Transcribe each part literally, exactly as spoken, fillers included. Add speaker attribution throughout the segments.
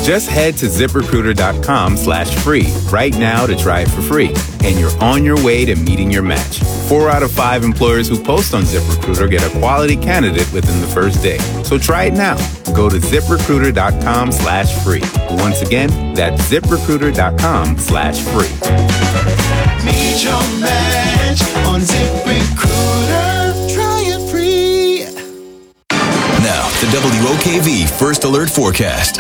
Speaker 1: Just head to ZipRecruiter.com slash free right now to try it for free, and you're on your way to meeting your match. Four out of five employers who post on ZipRecruiter get a quality candidate within the first day. So try it now. Go to ZipRecruiter.com slash free. Once again, that's ZipRecruiter.com slash free.
Speaker 2: Meet your match on ZipRecruiter. Try it free.
Speaker 3: Now, the W O K V First Alert Forecast.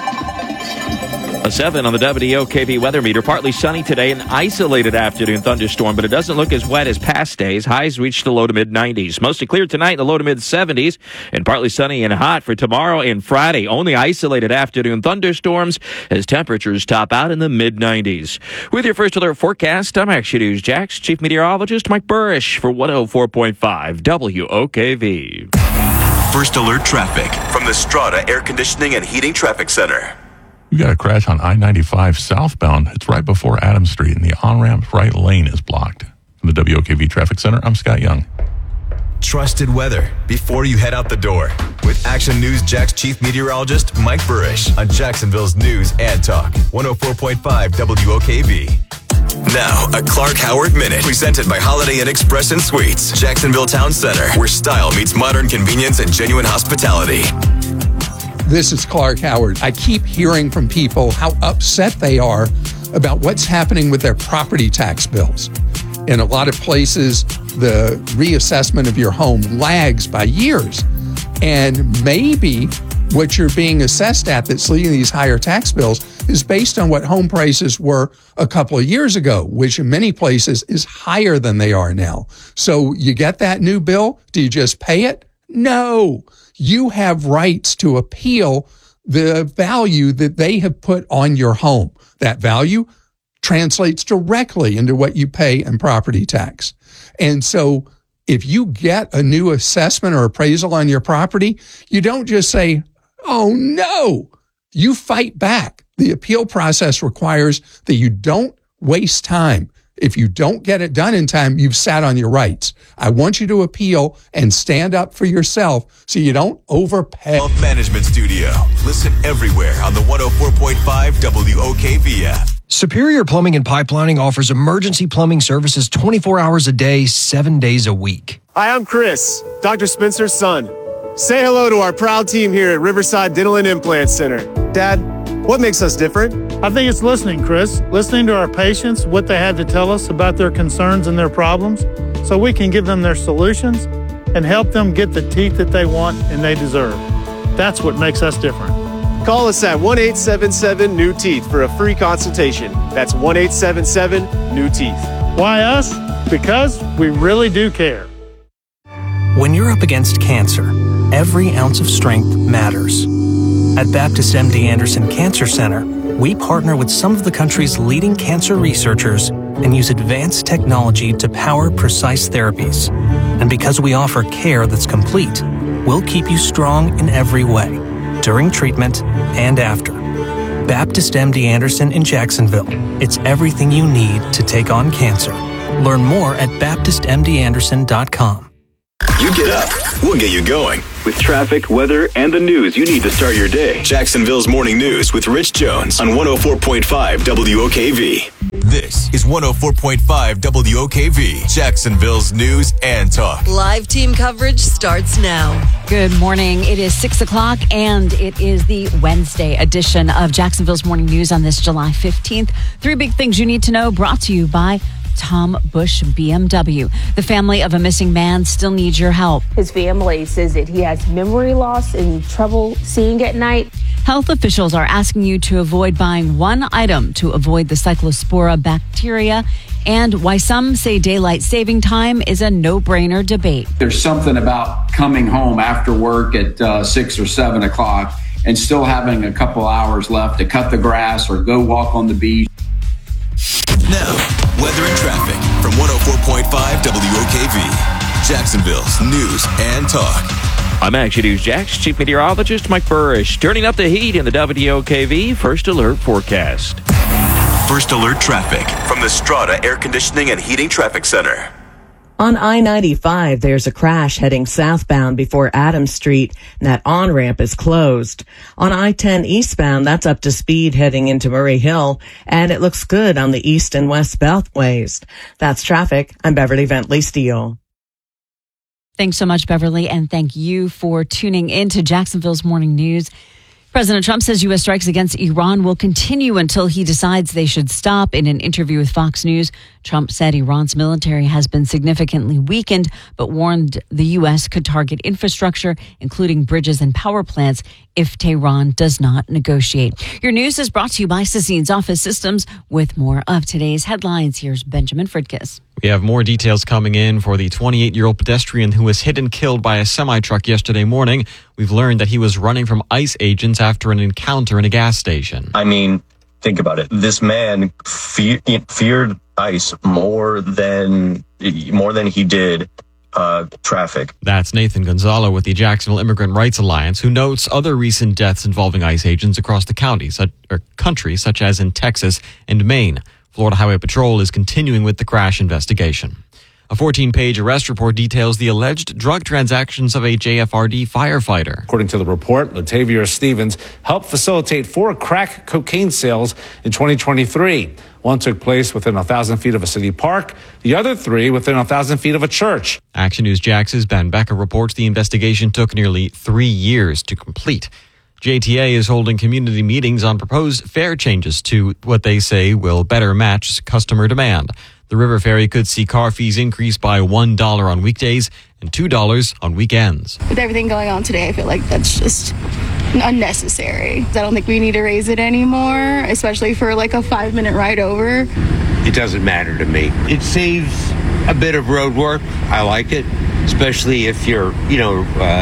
Speaker 4: A seven on the W O K V weather meter. Partly sunny today, an isolated afternoon thunderstorm, but it doesn't look as wet as past days. Highs reach the low to mid nineties. Mostly clear tonight in the low to mid seventies, and partly sunny and hot for tomorrow and Friday. Only isolated afternoon thunderstorms as temperatures top out in the mid nineties. With your First Alert forecast, I'm Action News Jax Chief Meteorologist Mike Burrish for one oh four point five W O K V.
Speaker 3: First Alert traffic from the Strata Air Conditioning and Heating Traffic Center.
Speaker 5: We got a crash on I ninety-five southbound. It's right before Adams Street, and the on-ramp right lane is blocked. From the W O K V Traffic Center, I'm Scott Young.
Speaker 3: Trusted weather before you head out the door with Action News Jax Chief Meteorologist Mike Burrish on Jacksonville's News and Talk, one oh four point five W O K V. Now, a Clark Howard Minute, presented by Holiday Inn Express and Suites, Jacksonville Town Center, where style meets modern convenience and genuine hospitality.
Speaker 6: This is Clark Howard. I keep hearing from people how upset they are about what's happening with their property tax bills. In a lot of places, the reassessment of your home lags by years. And maybe what you're being assessed at that's leading to these higher tax bills is based on what home prices were a couple of years ago, which in many places is higher than they are now. So you get that new bill. Do you just pay it? No. You have rights to appeal the value that they have put on your home. That value translates directly into what you pay in property tax. And so if you get a new assessment or appraisal on your property, you don't just say, oh no, you fight back. The appeal process requires that you don't waste time. If you don't get it done in time, you've sat on your rights. I want you to appeal and stand up for yourself so you don't overpay.
Speaker 3: Wealth Management Studio. Listen everywhere on the one oh four point five W O K V app.
Speaker 7: Superior Plumbing and Pipelining offers emergency plumbing services twenty-four hours a day, seven days a week.
Speaker 8: Hi, I'm Chris, Doctor Spencer's son. Say hello to our proud team here at Riverside Dental and Implant Center. Dad, what makes us different?
Speaker 9: I think it's listening, Chris. Listening to our patients, what they had to tell us about their concerns and their problems, so we can give them their solutions and help them get the teeth that they want and they deserve. That's what makes us different.
Speaker 8: Call us at one eight seven seven new teeth for a free consultation. That's one eight seven seven new teeth.
Speaker 9: Why us? Because we really do care.
Speaker 7: When you're up against cancer, every ounce of strength matters. At Baptist M D Anderson Cancer Center, we partner with some of the country's leading cancer researchers and use advanced technology to power precise therapies. And because we offer care that's complete, we'll keep you strong in every way, during treatment and after. Baptist M D Anderson in Jacksonville. It's everything you need to take on cancer. Learn more at baptist m d anderson dot com.
Speaker 3: You get up, we'll get you going.
Speaker 10: With traffic, weather, and the news you need to start your day.
Speaker 3: Jacksonville's Morning News with Rich Jones on one oh four point five W O K V. This is one oh four point five W O K V, Jacksonville's News and Talk.
Speaker 11: Live team coverage starts now.
Speaker 12: Good morning. It is six o'clock, and it is the Wednesday edition of Jacksonville's Morning News on this July fifteenth. Three big things you need to know, brought to you by Tom Bush B M W. The family of a missing man still needs your help.
Speaker 13: His family says that he has memory loss and trouble seeing at night.
Speaker 12: Health officials are asking you to avoid buying one item to avoid the cyclospora bacteria, and why some say daylight saving time is a no-brainer debate.
Speaker 14: There's something about coming home after work at uh, six or seven o'clock and still having a couple hours left to cut the grass or go walk on the beach.
Speaker 3: Now, weather and traffic from one oh four point five W O K V, Jacksonville's News and Talk.
Speaker 4: I'm Action News Jax Chief Meteorologist Mike Burrish. Turning up the heat in the W O K V First Alert forecast.
Speaker 3: First Alert traffic from the Strata Air Conditioning and Heating Traffic Center.
Speaker 15: On I ninety-five, there's a crash heading southbound before Adams Street, and that on-ramp is closed. On I ten eastbound, that's up to speed heading into Murray Hill, and it looks good on the east and west beltways. That's traffic. I'm Beverly Bentley Steele.
Speaker 12: Thanks so much, Beverly, and thank you for tuning in to Jacksonville's Morning News. President Trump says U S strikes against Iran will continue until he decides they should stop. In an interview with Fox News, Trump said Iran's military has been significantly weakened, but warned the U S could target infrastructure, including bridges and power plants, if Tehran does not negotiate. Your news is brought to you by Sassine's Office Systems. With more of today's headlines, here's Benjamin Fridkes.
Speaker 16: We have more details coming in for the twenty-eight-year-old pedestrian who was hit and killed by a semi-truck yesterday morning. We've learned that he was running from ICE agents after an encounter in a gas station.
Speaker 17: I mean, think about it. This man fe- feared ICE more than more than he did uh, traffic.
Speaker 16: That's Nathan Gonzalo with the Jacksonville Immigrant Rights Alliance, who notes other recent deaths involving ICE agents across the county, such, or country, such as in Texas and Maine. Florida Highway Patrol is continuing with the crash investigation. A fourteen-page arrest report details the alleged drug transactions of a J F R D firefighter.
Speaker 18: According to the report, Latavia Stevens helped facilitate four crack cocaine sales in twenty twenty-three. One took place within one thousand feet of a city park, the other three within one thousand feet of a church.
Speaker 16: Action News Jax's Ben Becker reports the investigation took nearly three years to complete. J T A is holding community meetings on proposed fare changes to what they say will better match customer demand. The River Ferry could see car fees increase by one dollar on weekdays and two dollars on weekends.
Speaker 19: With everything going on today, I feel like that's just unnecessary. I don't think we need to raise it anymore, especially for like a five-minute ride over.
Speaker 20: It doesn't matter to me. It saves a bit of road work. I like it, especially if you're, you know,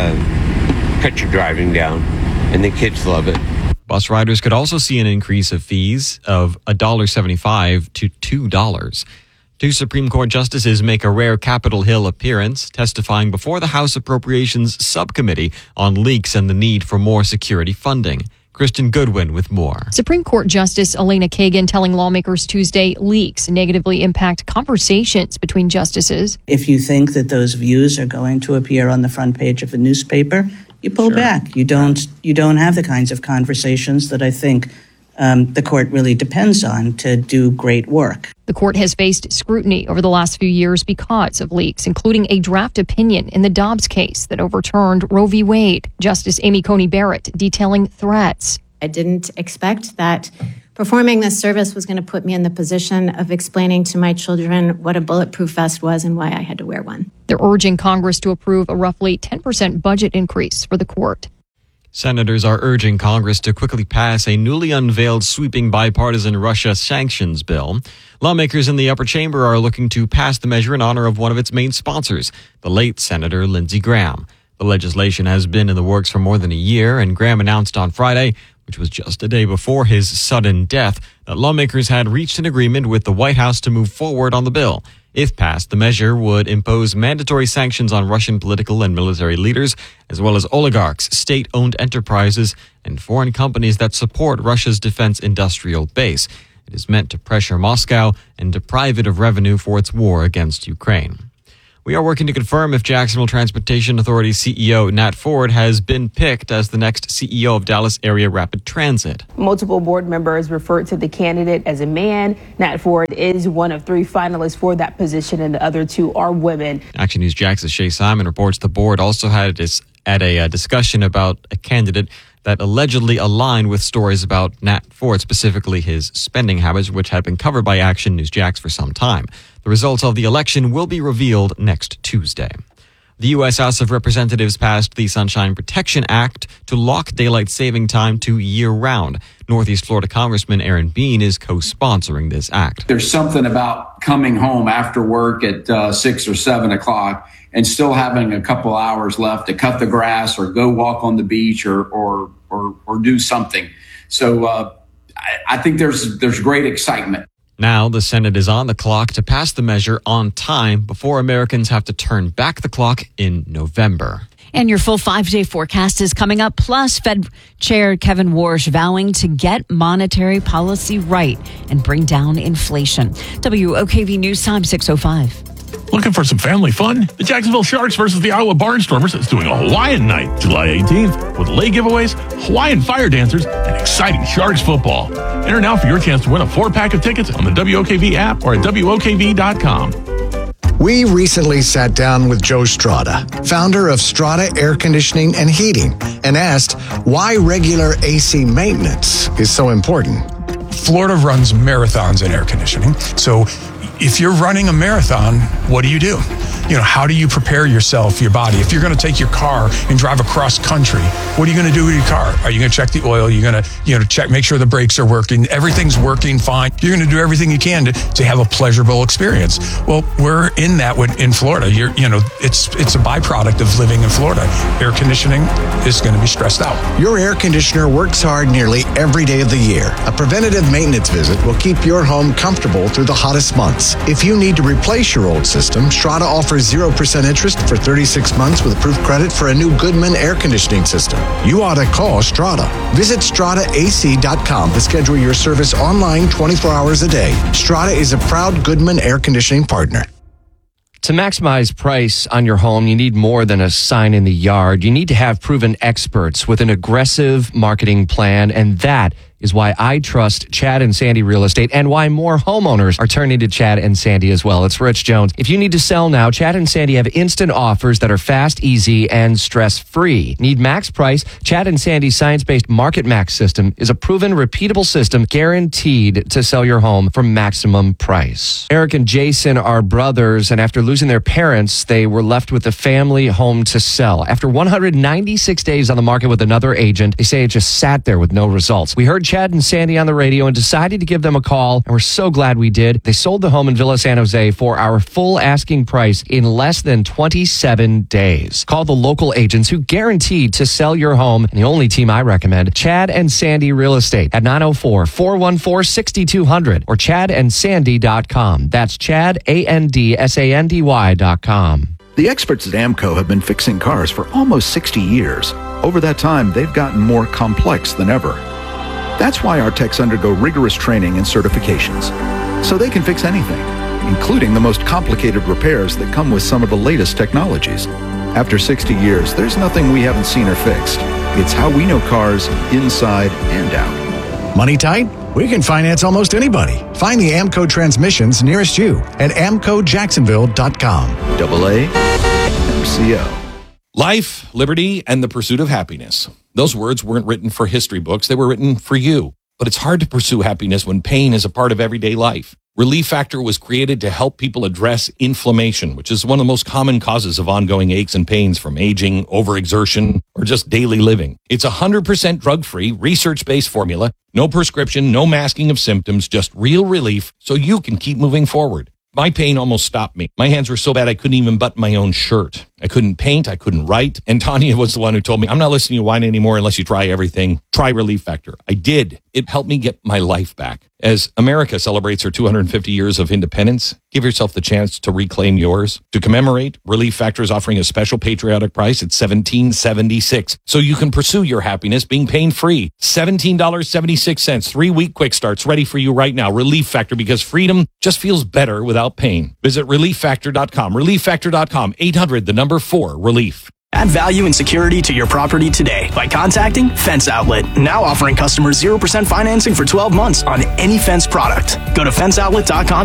Speaker 20: uh, cut your driving down, and the kids love it.
Speaker 16: Bus riders could also see an increase of fees of one dollar seventy-five to two dollars. Two Supreme Court justices make a rare Capitol Hill appearance, testifying before the House Appropriations Subcommittee on leaks and the need for more security funding. Kristen Goodwin with more.
Speaker 21: Supreme Court Justice Elena Kagan telling lawmakers Tuesday leaks negatively impact conversations between justices.
Speaker 22: If you think that those views are going to appear on the front page of a newspaper, you pull sure. back. You don't. You don't have the kinds of conversations that I think um, the court really depends on to do great work.
Speaker 21: The court has faced scrutiny over the last few years because of leaks, including a draft opinion in the Dobbs case that overturned Roe v. Wade. Justice Amy Coney Barrett detailing threats.
Speaker 23: I didn't expect that performing this service was going to put me in the position of explaining to my children what a bulletproof vest was and why I had to wear one.
Speaker 21: They're urging Congress to approve a roughly ten percent budget increase for the court.
Speaker 16: Senators are urging Congress to quickly pass a newly unveiled sweeping bipartisan Russia sanctions bill. Lawmakers in the upper chamber are looking to pass the measure in honor of one of its main sponsors, the late Senator Lindsey Graham. The legislation has been in the works for more than a year, and Graham announced on Friday, which was just a day before his sudden death, that lawmakers had reached an agreement with the White House to move forward on the bill. If passed, the measure would impose mandatory sanctions on Russian political and military leaders, as well as oligarchs, state-owned enterprises, and foreign companies that support Russia's defense industrial base. It is meant to pressure Moscow and deprive it of revenue for its war against Ukraine. We are working to confirm if Jacksonville Transportation Authority C E O Nat Ford has been picked as the next C E O of Dallas Area Rapid Transit.
Speaker 13: Multiple board members referred to the candidate as a man. Nat Ford is one of three finalists for that position, and the other two are women.
Speaker 16: Action News Jax's Shay Simon reports the board also had this at a, a discussion about a candidate that allegedly aligned with stories about Nat Ford, specifically his spending habits, which had been covered by Action News Jax for some time. The results of the election will be revealed next Tuesday. The U S House of Representatives passed the Sunshine Protection Act to lock daylight saving time to year-round. Northeast Florida Congressman Aaron Bean is co-sponsoring this act.
Speaker 14: There's something about coming home after work at uh, six or seven o'clock and still having a couple hours left to cut the grass or go walk on the beach or or or, or do something. So uh, I, I think there's there's great excitement.
Speaker 16: Now the Senate is on the clock to pass the measure on time before Americans have to turn back the clock in November.
Speaker 12: And your full five-day forecast is coming up. Plus, Fed Chair Kevin Warsh vowing to get monetary policy right and bring down inflation. W O K V News Time six oh five.
Speaker 1: Looking for some family fun? The Jacksonville Sharks versus the Iowa Barnstormers is doing a Hawaiian night, July eighteenth, with lay giveaways, Hawaiian fire dancers, and exciting Sharks football. Enter now for your chance to win a four-pack of tickets on the W O K V app or at W O K V dot com.
Speaker 2: We recently sat down with Joe Strada, founder of Strada Air Conditioning and Heating, and asked why regular A C maintenance is so important.
Speaker 5: Florida runs marathons in air conditioning. So if you're running a marathon, what do you do? You know, how do you prepare yourself, your body? If you're going to take your car and drive across country, what are you going to do with your car? Are you going to check the oil? You're going to, you know, check, make sure the brakes are working. Everything's working fine. You're going to do everything you can to, to have a pleasurable experience. Well, we're in that with, in Florida. You're, you know, it's it's a byproduct of living in Florida. Air conditioning is going to be stressed out.
Speaker 2: Your air conditioner works hard nearly every day of the year. A preventative maintenance visit will keep your home comfortable through the hottest months. If you need to replace your old system, Strada offers zero percent interest for thirty-six months with approved credit for a new Goodman air conditioning system. You ought to call Strada. Visit strada A C dot com to schedule your service online twenty-four hours a day. Strada is a proud Goodman air conditioning partner.
Speaker 24: To maximize price on your home, you need more than a sign in the yard. You need to have proven experts with an aggressive marketing plan, and that is why I trust Chad and Sandy Real Estate and why more homeowners are turning to Chad and Sandy as well. It's Rich Jones. If you need to sell now, Chad and Sandy have instant offers that are fast, easy, and stress-free. Need max price? Chad and Sandy's science-based Market Max system is a proven, repeatable system guaranteed to sell your home for maximum price. Eric and Jason are brothers, and after losing their parents, they were left with a family home to sell. After one hundred ninety-six days on the market with another agent, they say it just sat there with no results. We heard Chad and Sandy on the radio and decided to give them a call, and we're so glad we did. They sold the home in Villa San Jose for our full asking price in less than twenty-seven days. Call the local agents who guaranteed to sell your home, and the only team I recommend, Chad and Sandy Real Estate at nine oh four, four one four, six two zero zero or chad and sandy dot com. That's Chad, A N D S A N D Y dot com.
Speaker 25: The experts at AMCO have been fixing cars for almost sixty years. Over that time, they've gotten more complex than ever. That's why our techs undergo rigorous training and certifications, so they can fix anything, including the most complicated repairs that come with some of the latest technologies. After sixty years, there's nothing we haven't seen or fixed. It's how we know cars inside and out.
Speaker 2: Money tight? We can finance almost anybody. Find the AMCO transmissions nearest you at amco jacksonville dot com.
Speaker 25: Double A M C O.
Speaker 26: Life, liberty, and the pursuit of happiness. Those words weren't written for history books. They were written for you. But it's hard to pursue happiness when pain is a part of everyday life. Relief Factor was created to help people address inflammation, which is one of the most common causes of ongoing aches and pains from aging, overexertion, or just daily living. It's a one hundred percent drug-free, research-based formula. No prescription, no masking of symptoms, just real relief so you can keep moving forward. My pain almost stopped me. My hands were so bad I couldn't even button my own shirt. I couldn't paint. I couldn't write. And Tanya was the one who told me, I'm not listening to you whine anymore unless you try everything. Try Relief Factor. I did. It helped me get my life back. As America celebrates her two hundred fifty years of independence, give yourself the chance to reclaim yours. To commemorate, Relief Factor is offering a special patriotic price at seventeen seventy-six, so you can pursue your happiness being pain-free. seventeen seventy-six, three-week quick starts ready for you right now. Relief Factor, because freedom just feels better without pain. Visit relief factor dot com. relief factor dot com. eight hundred, the number four, relief.
Speaker 27: Add value and security to your property today by contacting Fence Outlet. Now offering customers zero percent financing for twelve months on any Fence product. Go to fence outlet dot com